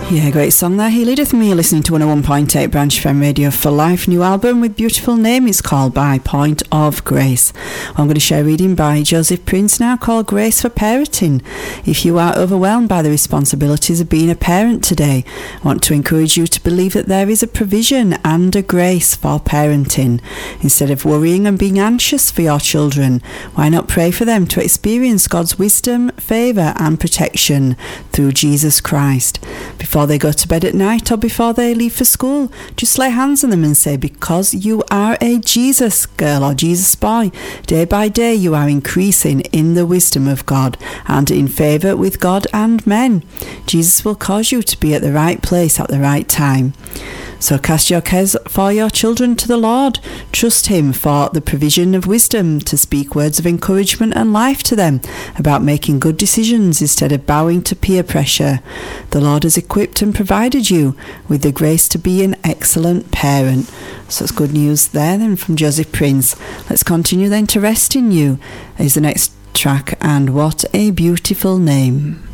Yeah, great song there. He Leadeth Me, listening to 101.8 Branch FM Radio for Life. New album with beautiful name is called By Point of Grace. I'm going to share reading by Joseph Prince now, called Grace for Parenting. If you are overwhelmed by the responsibilities of being a parent today, I want to encourage you to believe that there is a provision and a grace for parenting. Instead of worrying and being anxious for your children, why not pray for them to experience God's wisdom, favour and protection through Jesus Christ? Before they go to bed at night or before they leave for school, just lay hands on them and say, because you are a Jesus girl or Jesus boy, day by day you are increasing in the wisdom of God and in favour with God and men. Jesus will cause you to be at the right place at the right time. So cast your cares for your children to the Lord. Trust Him for the provision of wisdom to speak words of encouragement and life to them about making good decisions instead of bowing to peer pressure. The Lord has equipped and provided you with the grace to be an excellent parent. So it's good news there then from Joseph Prince. Let's continue then to Rest in You is the next track, and what a beautiful name.